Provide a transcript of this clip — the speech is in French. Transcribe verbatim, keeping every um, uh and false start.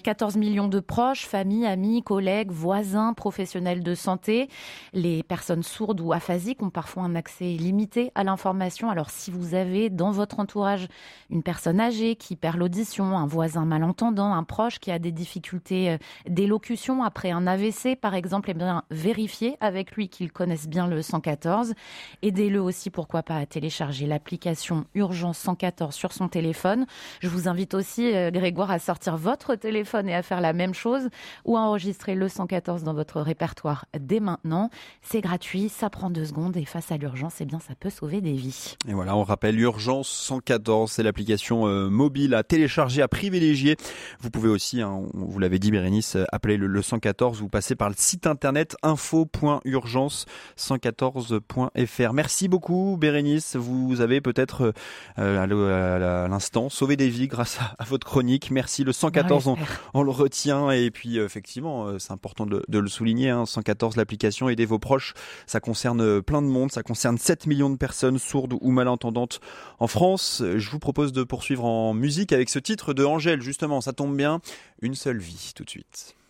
quatorze millions de proches, familles, amis, collègues, voisins, professionnels de santé. Les personnes sourdes ou aphasiques ont parfois un accès limité à l'information. Alors si vous avez dans votre entourage une personne âgée qui perd l'audition, un voisin malentendant, un proche qui a des difficultés d'élocution après un A V C par exemple, eh bien vérifiez avec lui qu'il connaisse bien le cent quatorze. Aidez-le aussi, pourquoi pas, à télécharger l'application Urgence cent quatorze sur son téléphone. Je vous invite aussi, euh, Grégoire, à sortir votre téléphone et à faire la même chose ou à enregistrer le cent quatorze dans votre répertoire dès maintenant. C'est gratuit, ça prend deux secondes et face à l'urgence, eh bien, ça peut sauver des vies. Et voilà, on rappelle Urgence cent quatorze, c'est l'application euh, mobile à télécharger, à privilégier. Vous pouvez aussi, hein, vous l'avez dit Bérénice, appeler le, le cent quatorze, vous passez par le site internet info point urgence cent quatorze point f r. Merci beaucoup Bérénice, vous avez peut-être euh, à l'instant sauvé des vies grâce à, à votre chronique. Merci, le cent quatorze, on, on le retient et puis effectivement c'est important de, de le souligner, hein, cent quatorze l'application, aidez vos proches, ça concerne plein de monde, ça concerne sept millions de personnes sourdes ou malentendantes en France. Je vous propose de poursuivre en musique avec ce titre de Angèle, justement, ça tombe bien, Une seule vie, tout de suite.